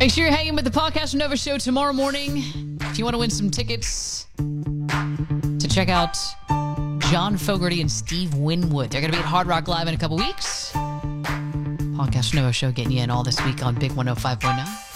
Make sure you're hanging with the Podcast Nova show tomorrow morning if you want to win some tickets to check out John Fogerty and Steve Winwood. They're going to be at Hard Rock Live in a couple weeks. Podcast Nova show getting you in all this week on Big 105.9.